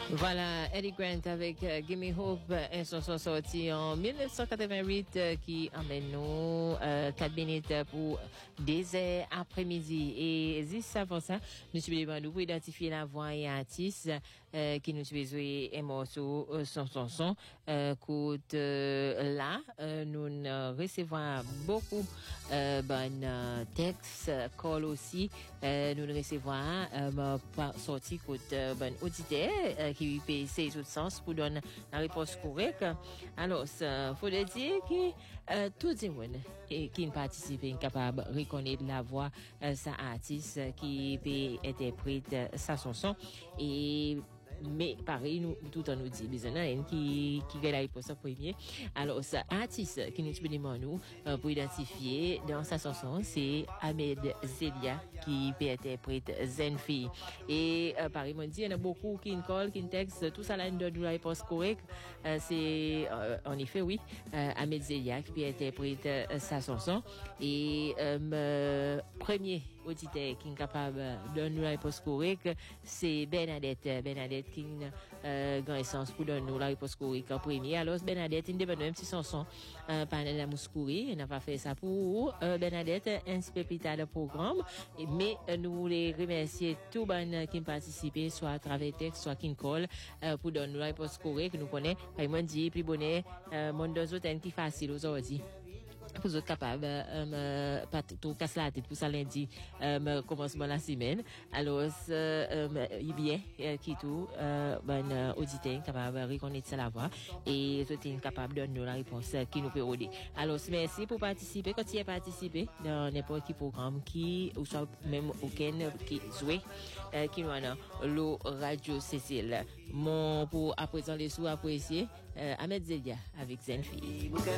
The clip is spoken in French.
Voilà, Eddie Grant avec Gimme Hope, un chanson sorti en 1988 qui emmène nous 4 minutes pour désert après-midi. Et juste avant ça, nous sommes nous pour identifier la voix et artiste qui nous jouer un morceau son chanson. Écoute, là, nous recevons beaucoup bon textes, call aussi. Nous recevons sorti côte bon auditeur qui peut essayer tout sens pour donner la réponse correcte. Alors, faut le dire que tout le monde qui participe est capable de reconnaître la voix sa artiste qui peut interpréter sa chanson et mais pareil nous tout en nous dit besoin qui gagne la réponse en premier. Alors ça artiste qui nous demande nous pour identifier dans sa chanson c'est Ahmed Zelia qui peut interpréter Zenfi et pareil moi dit il y en a beaucoup qui call qui texte tout ça là donne la réponse correcte. C'est en effet oui Ahmed Zelia qui peut interpréter sa chanson et premier auditeur qui est capable de donner la réponse correcte c'est Bernadette qui grand essence pour donner la réponse correcte en premier. Alors Bernadette une demande un petit chanson par la Mouskouri, on n'a pas fait ça pour Bernadette inspecteur le programme mais nous voulons remercier tout ban qui participé soit à travers texte soit qui call pour donner la réponse correcte nous connaît vraiment dit plus bonnet monde deux autres qui facile aujourd'hui pour être capable pas tout casse la tête pour ça lundi commencement la semaine alors bien qui tout ben auditeur capable reconnaître la voix et tout capable de donner la réponse qui nous peut aider. Alors merci pour participer quand tu as participé dans n'importe quel programme qui ou soit même aucun qui jouer qui nous a le radio Cécile mon pour à présent les sous apprécier Ahmed Zelia avec Zenfi.